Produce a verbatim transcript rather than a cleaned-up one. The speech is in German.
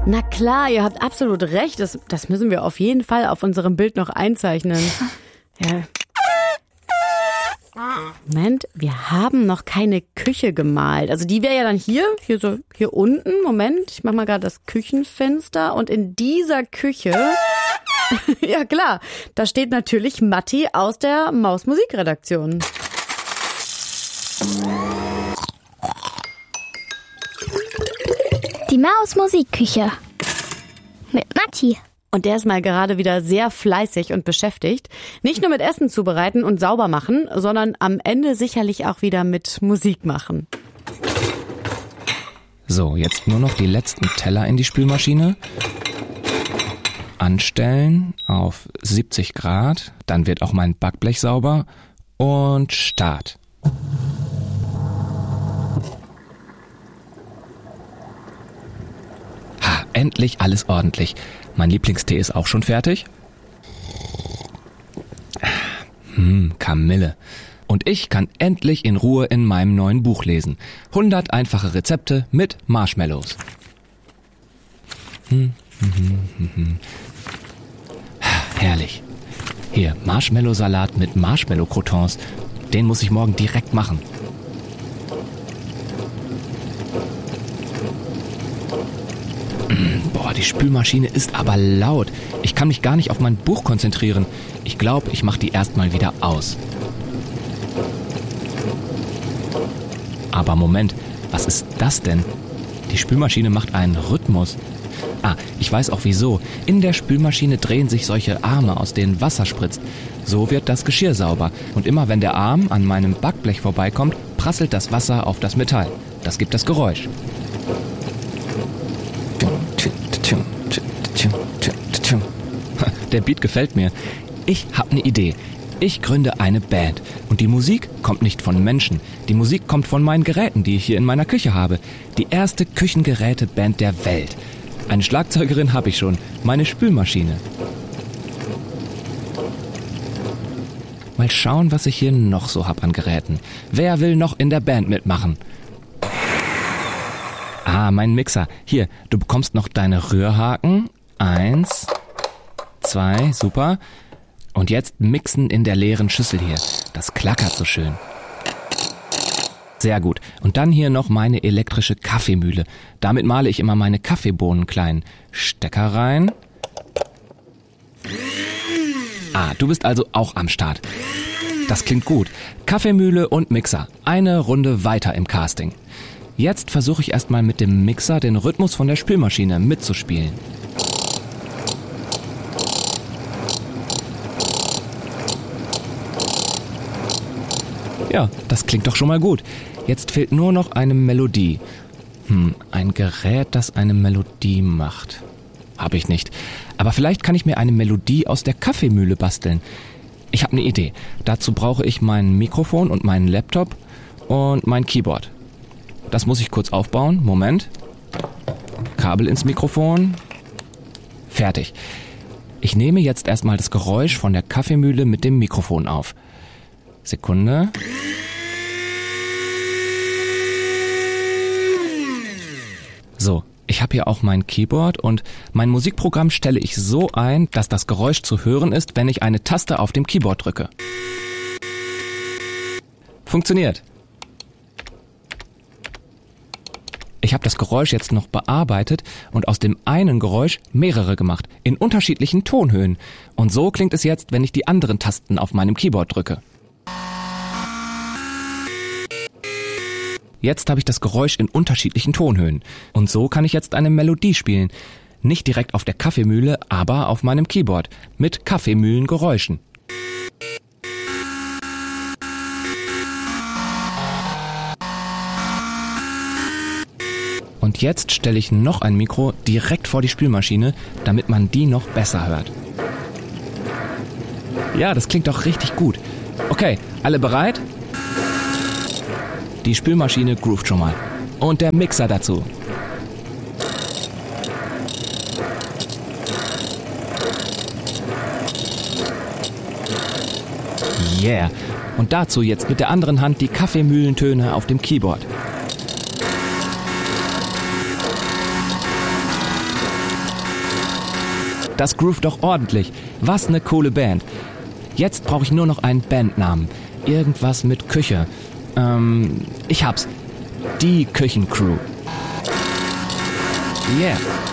Na klar, ihr habt absolut recht. Das, das müssen wir auf jeden Fall auf unserem Bild noch einzeichnen. Ja. Moment, wir haben noch keine Küche gemalt. Also die wäre ja dann hier, hier so, hier unten. Moment, ich mach mal gerade das Küchenfenster. Und in dieser Küche, ja klar, da steht natürlich Matti aus der Maus-Musikredaktion. Die Maus-Musikküche mit Matti. Und der ist mal gerade wieder sehr fleißig und beschäftigt. Nicht nur mit Essen zubereiten und sauber machen, sondern am Ende sicherlich auch wieder mit Musik machen. So, jetzt nur noch die letzten Teller in die Spülmaschine. Anstellen auf siebzig Grad. Dann wird auch mein Backblech sauber. Und Start. Ha, endlich alles ordentlich. Mein Lieblingstee ist auch schon fertig. Hm, Kamille. Und ich kann endlich in Ruhe in meinem neuen Buch lesen. hundert einfache Rezepte mit Marshmallows. Hm, hm, hm, hm, hm. Herrlich. Hier, Marshmallow-Salat mit Marshmallow-Croutons. Den muss ich morgen direkt machen. Boah, die Spülmaschine ist aber laut. Ich kann mich gar nicht auf mein Buch konzentrieren. Ich glaube, ich mache die erstmal wieder aus. Aber Moment, was ist das denn? Die Spülmaschine macht einen Rhythmus. Ah, ich weiß auch wieso. In der Spülmaschine drehen sich solche Arme, aus denen Wasser spritzt. So wird das Geschirr sauber. Und immer wenn der Arm an meinem Backblech vorbeikommt, prasselt das Wasser auf das Metall. Das gibt das Geräusch. Der Beat gefällt mir. Ich habe eine Idee. Ich gründe eine Band. Und die Musik kommt nicht von Menschen. Die Musik kommt von meinen Geräten, die ich hier in meiner Küche habe. Die erste Küchengeräteband der Welt. Eine Schlagzeugerin habe ich schon. Meine Spülmaschine. Mal schauen, was ich hier noch so hab an Geräten. Wer will noch in der Band mitmachen? Ah, mein Mixer. Hier, du bekommst noch deine Rührhaken. Eins, zwei, super. Und jetzt mixen in der leeren Schüssel hier. Das klackert so schön. Sehr gut. Und dann hier noch meine elektrische Kaffeemühle. Damit male ich immer meine Kaffeebohnen klein. Stecker rein. Ah, du bist also auch am Start. Das klingt gut. Kaffeemühle und Mixer. Eine Runde weiter im Casting. Jetzt versuche ich erstmal mit dem Mixer den Rhythmus von der Spülmaschine mitzuspielen. Ja, das klingt doch schon mal gut. Jetzt fehlt nur noch eine Melodie. Hm, ein Gerät, das eine Melodie macht. Hab ich nicht. Aber vielleicht kann ich mir eine Melodie aus der Kaffeemühle basteln. Ich habe eine Idee. Dazu brauche ich mein Mikrofon und meinen Laptop und mein Keyboard. Das muss ich kurz aufbauen. Moment. Kabel ins Mikrofon. Fertig. Ich nehme jetzt erstmal das Geräusch von der Kaffeemühle mit dem Mikrofon auf. Sekunde. So, ich habe hier auch mein Keyboard und mein Musikprogramm stelle ich so ein, dass das Geräusch zu hören ist, wenn ich eine Taste auf dem Keyboard drücke. Funktioniert. Ich habe das Geräusch jetzt noch bearbeitet und aus dem einen Geräusch mehrere gemacht, in unterschiedlichen Tonhöhen. Und so klingt es jetzt, wenn ich die anderen Tasten auf meinem Keyboard drücke. Jetzt habe ich das Geräusch in unterschiedlichen Tonhöhen. Und so kann ich jetzt eine Melodie spielen. Nicht direkt auf der Kaffeemühle, aber auf meinem Keyboard. Mit Kaffeemühlengeräuschen. Und jetzt stelle ich noch ein Mikro direkt vor die Spülmaschine, damit man die noch besser hört. Ja, das klingt doch richtig gut. Okay, alle bereit? Die Spülmaschine groovt schon mal. Und der Mixer dazu. Yeah. Und dazu jetzt mit der anderen Hand die Kaffeemühlentöne auf dem Keyboard. das groovt doch ordentlich. Was eine coole Band. Jetzt brauche ich nur noch einen Bandnamen. Irgendwas mit Küche. Ähm, ich hab's. Die Küchencrew. Yeah.